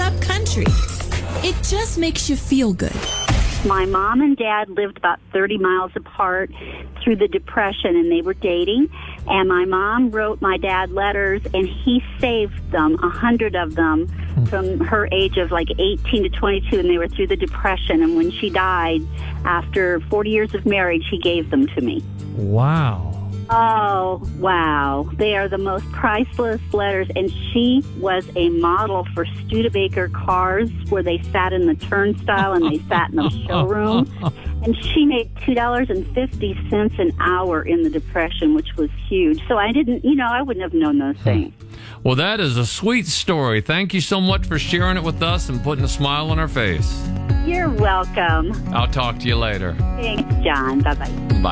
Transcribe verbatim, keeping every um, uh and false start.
up country. It just makes you feel good. My mom and dad lived about thirty miles apart through the Depression, and they were dating. And my mom wrote my dad letters, and he saved them, a hundred of them, from her age of like eighteen to twenty-two, and they were through the Depression. And when she died, after forty years of marriage, he gave them to me. Wow. Oh, wow. They are the most priceless letters. And she was a model for Studebaker cars, where they sat in the turnstile and they sat in the showroom. And she made two dollars and fifty cents an hour in the Depression, which was huge. So I didn't, you know, I wouldn't have known those things. Well, that is a sweet story. Thank you so much for sharing it with us and putting a smile on our face. You're welcome. I'll talk to you later. Thanks, John. Bye-bye. Bye.